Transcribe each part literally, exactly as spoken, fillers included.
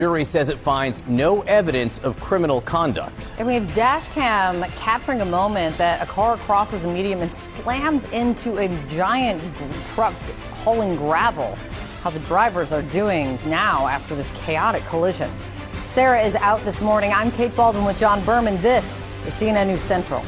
Jury says it finds no evidence of criminal conduct. And we have dash cam capturing a moment that a car crosses a median and slams into a giant truck hauling gravel. How the drivers are doing now after this chaotic collision. Sarah is out this morning. I'm Kate Baldwin with John Berman. This is C N N News Central.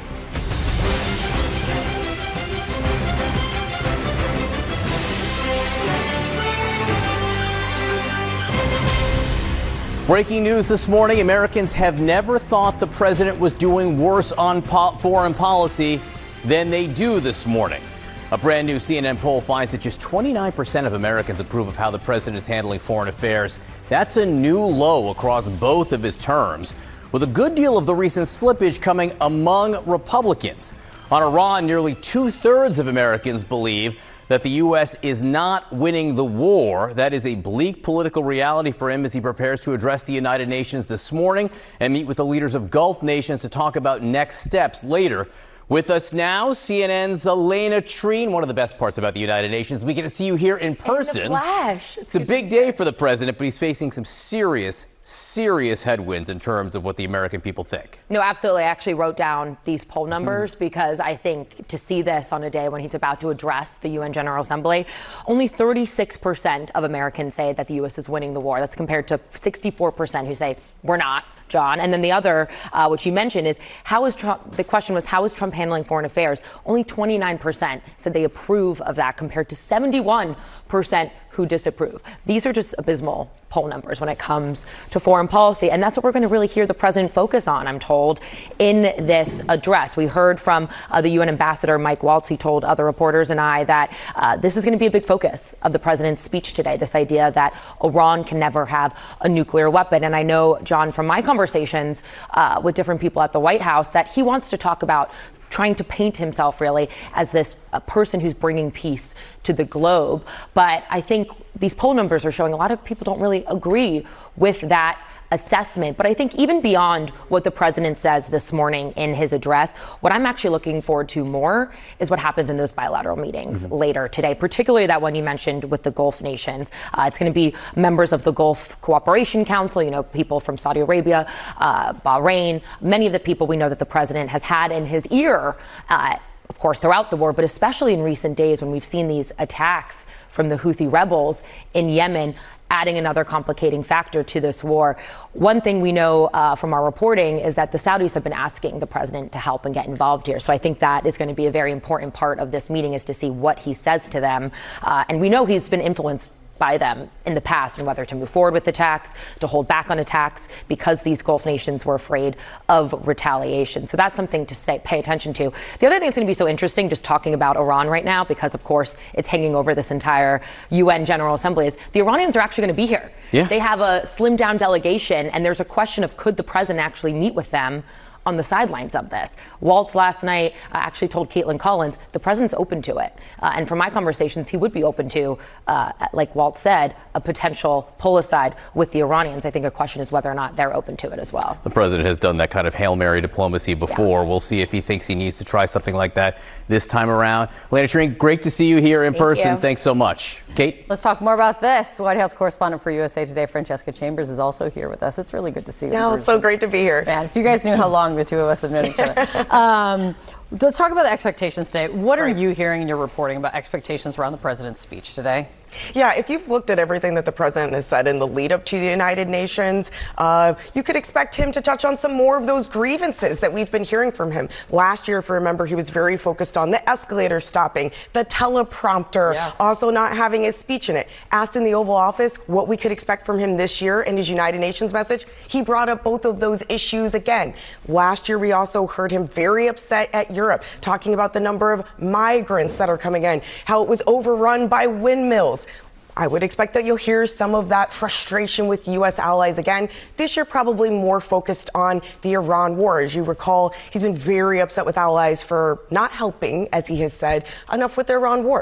Breaking news this morning, Americans have never thought the president was doing worse on po- foreign policy than they do this morning. A brand new C N N poll finds that just twenty-nine percent of Americans approve of how the president is handling foreign affairs. That's a new low across both of his terms, with a good deal of the recent slippage coming among Republicans. On Iran, nearly two-thirds of Americans believe that the U S is not winning the war. That is a bleak political reality for him as he prepares to address the United Nations this morning and meet with the leaders of Gulf nations to talk about next steps later. With us now, C N N's Elena Treen. One of the best parts about the United Nations, we get to see you here in person. In the flash. It's, it's a big day for the president, but he's facing some serious, serious headwinds in terms of what the American people think. No, absolutely. I actually wrote down these poll numbers mm. because I think to see this on a day when he's about to address the U N General Assembly, only thirty-six percent of Americans say that the U S is winning the war. That's compared to sixty-four percent who say we're not. John. And then the other, uh, which you mentioned, is how is Trump, the question was, how is Trump handling foreign affairs? Only twenty-nine percent said they approve of that compared to seventy-one percent who disapprove. These are just abysmal poll numbers when it comes to foreign policy. And that's what we're going to really hear the president focus on, I'm told, in this address. We heard from uh, the U N ambassador, Mike Waltz. He told other reporters and I that uh, this is going to be a big focus of the president's speech today, this idea that Iran can never have a nuclear weapon. And I know, John, from my conversations uh, with different people at the White House, that he wants to talk about trying to paint himself really as this a person who's bringing peace to the globe. But I think these poll numbers are showing a lot of people don't really agree with that assessment. But I think even beyond what the president says this morning in his address, what I'm actually looking forward to more is what happens in those bilateral meetings mm-hmm. later today, particularly that one you mentioned with the Gulf nations. Uh, it's going to be members of the Gulf Cooperation Council, you know, people from Saudi Arabia, uh, Bahrain, many of the people we know that the president has had in his ear, uh, of course, throughout the war, but especially in recent days when we've seen these attacks from the Houthi rebels in Yemen, adding another complicating factor to this war. One thing we know uh, from our reporting is that the Saudis have been asking the president to help and get involved here. So I think that is going to be a very important part of this meeting, is to see what he says to them. Uh, and we know he's been influenced by them in the past, and whether to move forward with attacks, to hold back on attacks, because these Gulf nations were afraid of retaliation. So that's something to stay, pay attention to. The other thing that's going to be so interesting, just talking about Iran right now, because of course it's hanging over this entire U N General Assembly, is the Iranians are actually going to be here. Yeah. They have a slimmed down delegation, and there's a question of could the president actually meet with them on the sidelines of this. Waltz last night uh, actually told Caitlin Collins the president's open to it. Uh, and from my conversations, he would be open to, uh, like Waltz said, a potential pull aside with the Iranians. I think a question is whether or not they're open to it as well. The president has done that kind of Hail Mary diplomacy before. Yeah. We'll see if he thinks he needs to try something like that this time around. Elena Treen, great to see you here in Thank person. you. Thanks so much. Kate? Let's talk more about this. White House correspondent for U S A Today, Francesca Chambers, is also here with us. It's really good to see you. No, it's so great to be here. Man, if you guys knew how long the two of us have known each other. Um, let's talk about the expectations today. What are Right. you hearing in your reporting about expectations around the president's speech today? Yeah, if you've looked at everything that the president has said in the lead up to the United Nations, uh, you could expect him to touch on some more of those grievances that we've been hearing from him. Last year, if you remember, he was very focused on the escalator stopping, the teleprompter, yes. also not having his speech in it. Asked in the Oval Office what we could expect from him this year in his United Nations message, he brought up both of those issues again. Last year, we also heard him very upset at Europe, talking about the number of migrants that are coming in, how it was overrun by windmills. I would expect that you'll hear some of that frustration with U S allies again. This year, probably more focused on the Iran war. As you recall, he's been very upset with allies for not helping, as he has said, enough with the Iran war.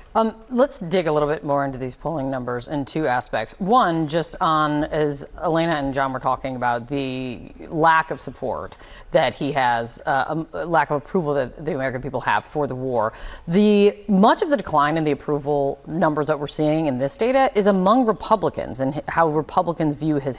Um, let's dig a little bit more into these polling numbers in two aspects. One, just on, as Elena and John were talking about, the lack of support that he has, uh, a lack of approval that the American people have for the war. The much of the decline in the approval numbers that we're seeing in this data is among Republicans and how Republicans view his